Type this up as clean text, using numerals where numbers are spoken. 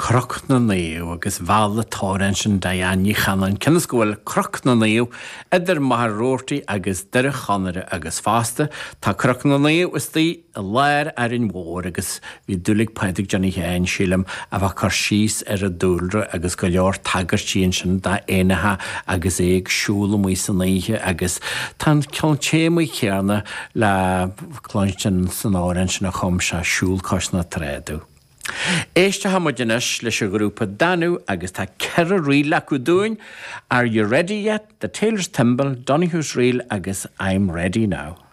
croch na naíú agus bhela táran sin daanní chanan cinnas gohfuil croch na naíú idir maith róirtaí agus deire chanare agus fásta tá croch na naíú is tí léir ar an mhór agus bhí dúlaigh paintig Johnny Héin sílam a bheith chu síos ar a dúlra agus go leor tagartíon sin dá éanathe agus éag siúla mí san naíthe agus tá ceantéimí chearna le chláintin san áran sin a chum se siúl cosna tréadú. Éiste hamudinis leis a grúpa danú agus tá ceithre riil acu dúin. Are you ready yet? The Taylor's Timble, Donoghue's Reel agus I'm ready now.